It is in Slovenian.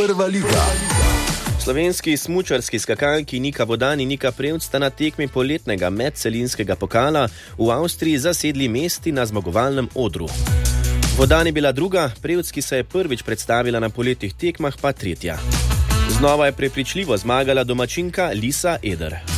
Prva liga. Slovenski smučarski skakalki Nika Vodan in Nika Prevc sta na tekmi poletnega medcelinskega pokala v Avstriji zasedli mesti na zmagovalnem odru. Vodan je bila druga, Prevc, ki se je prvič predstavila na poletnih tekmah, pa tretja. Znova je prepričljivo zmagala domačinka Lisa Eder.